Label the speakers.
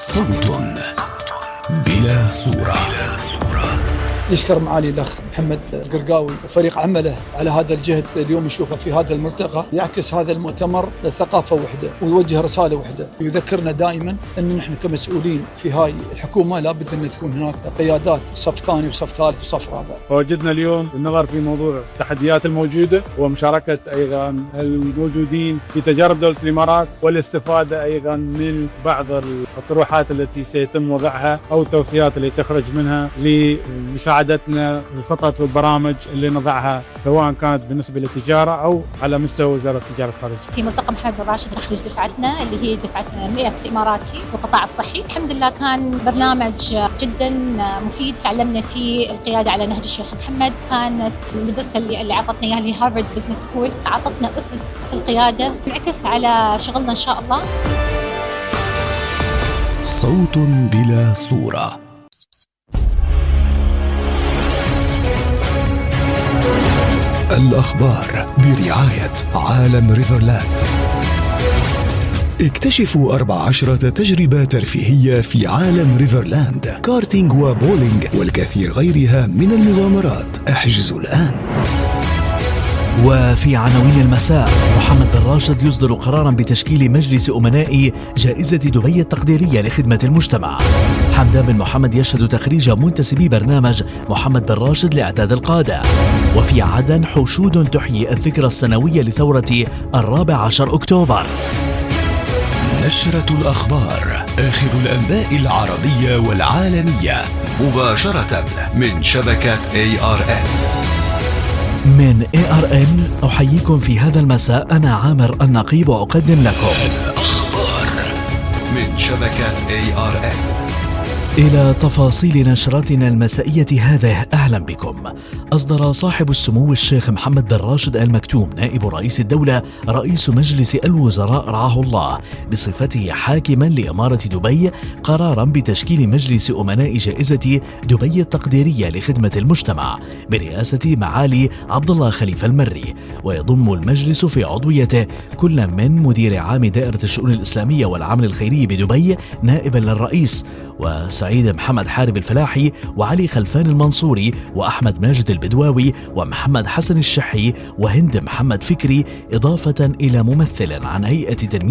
Speaker 1: صوت بلا صورة.
Speaker 2: يشكر معالي الأخ محمد القرقاوي وفريق عمله على هذا الجهد اليوم نشوفه في هذا الملتقى. يعكس هذا المؤتمر ثقافة وحدة ويوجه رسالة وحدة، يذكرنا دائما أن نحن كمسؤولين في هاي الحكومة لابد أن تكون هناك قيادات صف ثاني وصف ثالث وصف رابع.
Speaker 3: وجدنا اليوم النظر في موضوع التحديات الموجودة ومشاركة أيضا الموجودين في تجارب دولة الإمارات، والاستفادة أيضا من بعض الطروحات التي سيتم وضعها أو التوصيات اللي تخرج منها لمساعدتنا الخطط والبرامج اللي نضعها، سواء كانت بالنسبة للتجارة أو على مستوى وزارة التجارة الخارجية.
Speaker 4: في ملتقى محمد بن راشد نخرج دفعتنا اللي هي دفعة 100 إماراتي في القطاع الصحي. الحمد لله كان برنامج جدا مفيد، تعلمنا فيه القيادة على نهج الشيخ محمد. كانت المدرسة اللي عطتنا إياها اللي هارفارد بزنس سكول، عطتنا أسس القيادة انعكس على شغلنا إن شاء الله.
Speaker 1: صوت بلا صورة. الأخبار برعاية عالم ريفرلاند. اكتشفوا 14 تجربة ترفيهية في عالم ريفرلاند، كارتينج وبولينج والكثير غيرها من المغامرات. احجزوا الآن.
Speaker 5: وفي عناوين المساء، محمد بن راشد يصدر قرارا بتشكيل مجلس أمناء جائزة دبي التقديرية لخدمة المجتمع. حمدان بن محمد يشهد تخريج منتسبي برنامج محمد بن راشد لإعداد القادة. وفي عدن حشود تحيي الذكرى السنوية لثورة 14 أكتوبر.
Speaker 1: نشرة الأخبار، آخر الأنباء العربية والعالمية مباشرة من شبكة ARN.
Speaker 5: من ARN أحييكم في هذا المساء، أنا عامر النقيب وأقدم لكم
Speaker 1: الأخبار من شبكة ARN.
Speaker 5: إلى تفاصيل نشرتنا المسائية هذه، أهلا بكم. أصدر صاحب السمو الشيخ محمد بن راشد آل مكتوم نائب رئيس الدولة رئيس مجلس الوزراء رعاه الله بصفته حاكما لإمارة دبي قرارا بتشكيل مجلس أمناء جائزة دبي التقديرية لخدمة المجتمع برئاسة معالي عبد الله خليفة المري. ويضم المجلس في عضويته كل من مدير عام دائرة الشؤون الإسلامية والعمل الخيري بدبي نائبا للرئيس، وسعيد محمد حارب الفلاحي، وعلي خلفان المنصوري، وأحمد ماجد البدواوي، ومحمد حسن الشحي، وهند محمد فكري، إضافة إلى ممثل عن هيئة تنمية